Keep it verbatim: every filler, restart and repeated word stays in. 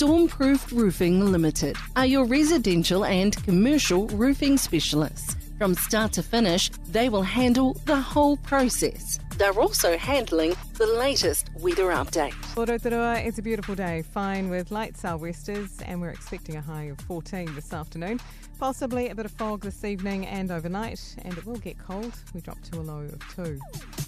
Stormproof Roofing Limited are your residential and commercial roofing specialists. From start to finish, they will handle the whole process. They're also handling the latest weather update. Rotorua, it's a beautiful day, fine with light sou'westers, and we're expecting a high of fourteen this afternoon. Possibly a bit of fog this evening and overnight, and it will get cold. We drop to a low of two.